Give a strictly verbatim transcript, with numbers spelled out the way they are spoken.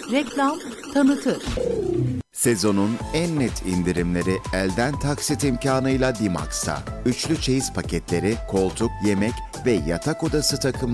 reklam, tanıtır. Sezonun en net indirimleri elden taksit imkanıyla Dimax'ta. Üçlü çeyiz paketleri, koltuk, yemek ve yatak odası takımları